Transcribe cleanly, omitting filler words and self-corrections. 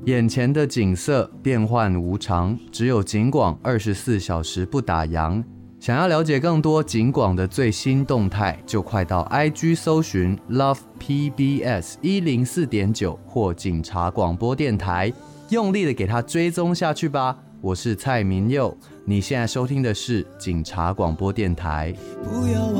眼前的景色变幻无常，只有警广24小时不打烊。想要了解更多警广的最新动态，就快到 IG 搜寻 LovePBS 104.9或警察广播电台，用力的给它追踪下去吧。我是蔡明佑，你现在收听的是警察广播电台。 不要忘